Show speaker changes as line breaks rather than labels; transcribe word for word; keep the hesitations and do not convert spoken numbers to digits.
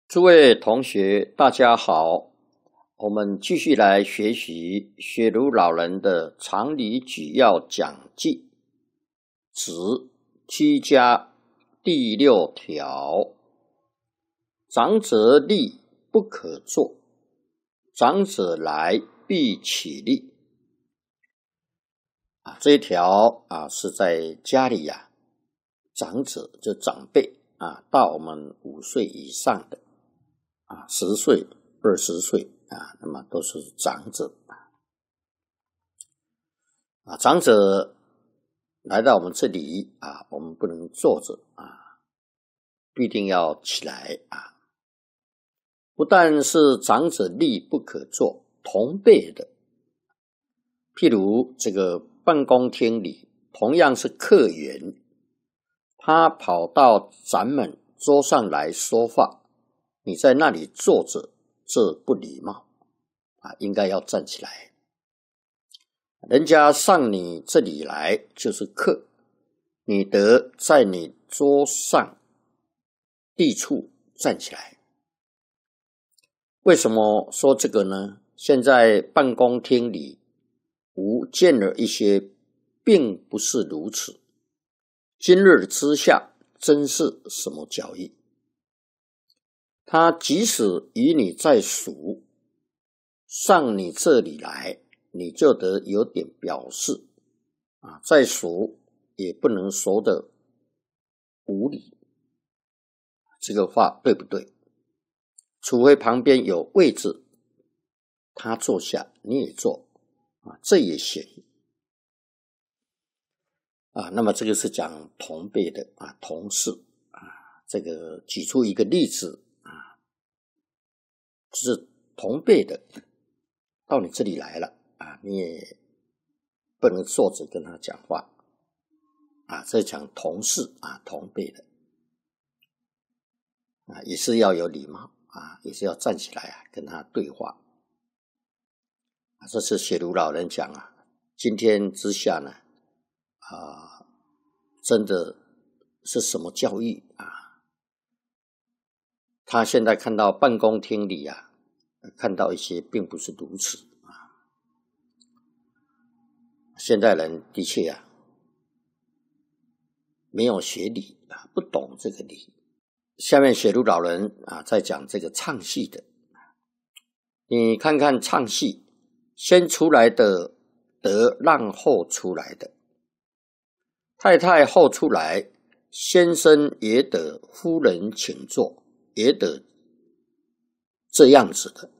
诸位同学，大家好，我们继续来学习学儒老人的常理举要讲记，指居家第六条：长者立不可坐，长者来必起立。啊，这一条啊是在家里呀、啊，长者就长辈啊，到我们五岁以上的。啊，十岁、二十岁啊，那么都是长者啊。长者来到我们这里啊，我们不能坐着啊，必定要起来啊。不但是长者立不可坐，同辈的，譬如这个办公厅里，同样是客员，他跑到咱们桌上来说话。你在那里坐着，这不礼貌啊，应该要站起来。人家上你这里来就是客，你得在你桌上地处站起来。为什么说这个呢？现在办公厅里吾见了一些并不是如此，今日之下真是什么教义？他即使与你在蜀，上你这里来，你就得有点表示啊，在蜀也不能说的无理，这个话对不对？除非旁边有位置，他坐下，你也坐啊，这也行啊。那么这个是讲同辈的啊，同事啊，这个举出一个例子。就是同辈的到你这里来了啊，你也不能坐着跟他讲话啊，这讲同事啊，同辈的啊，也是要有礼貌啊，也是要站起来啊，跟他对话啊。这是学儒老人讲啊，今天之下呢啊，真的是什么教育啊？他现在看到办公厅里啊，看到一些并不是如此啊。现代人的确啊，没有学理啊，不懂这个理。下面学儒老人啊，在讲这个唱戏的。你看看唱戏，先出来的得让后出来的，太太后出来，先生也得夫人请坐，也得这样子的